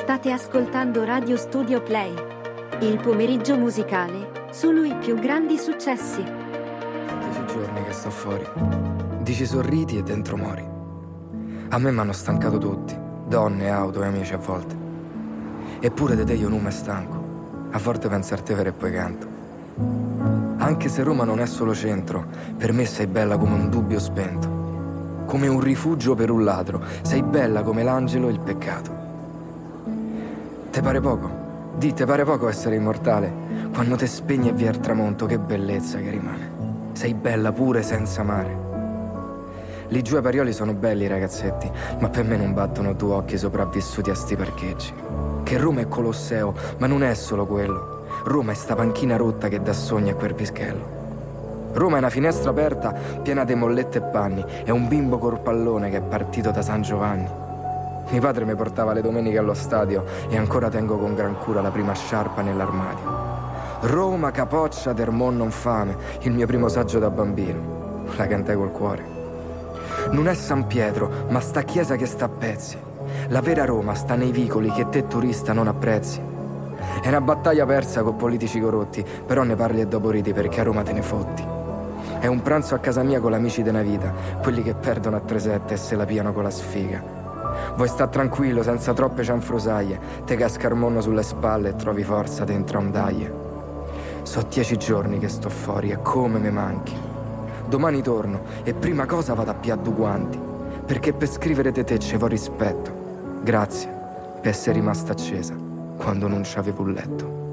State ascoltando Radio Studio Play. Il pomeriggio musicale, solo i più grandi successi. 10 giorni che sto fuori. Dici sorridi e dentro mori. A me m'hanno stancato tutti, donne, auto e amici a volte. Eppure de te io non mi stanco. A volte penso a te vero e poi canto. Anche se Roma non è solo centro, per me sei bella come un dubbio spento. Come un rifugio per un ladro, sei bella come l'angelo e il peccato. Te pare poco? Te pare poco essere immortale? Quando te spegni e via il tramonto, che bellezza che rimane. Sei bella pure senza mare. Lì giù ai Parioli sono belli ragazzetti, ma per me non battono due occhi sopravvissuti a sti parcheggi. Che Roma è Colosseo, ma non è solo quello. Roma è sta panchina rotta che dà sogni a quel pischello. Roma è una finestra aperta piena di mollette e panni. È un bimbo col pallone che è partito da San Giovanni. Mio padre mi portava le domeniche allo stadio e ancora tengo con gran cura la prima sciarpa nell'armadio. Roma, capoccia del mon non fame, il mio primo saggio da bambino. La cantai col cuore. Non è San Pietro, ma sta chiesa che sta a pezzi. La vera Roma sta nei vicoli che te turista non apprezzi. È una battaglia persa con politici corrotti, però ne parli e dopo ridi perché a Roma te ne fotti. È un pranzo a casa mia con l'amici della vita, quelli che perdono a 3-7 e se la piano con la sfiga. Vuoi sta tranquillo, senza troppe cianfrusaglie, te casca il monno sulle spalle e trovi forza dentro ondaglie. So 10 giorni che sto fuori e come me manchi. Domani torno e prima cosa vado a piaddu guanti, perché per scrivere di te ci vo rispetto. Grazie per essere rimasta accesa quando non c'avevo un letto.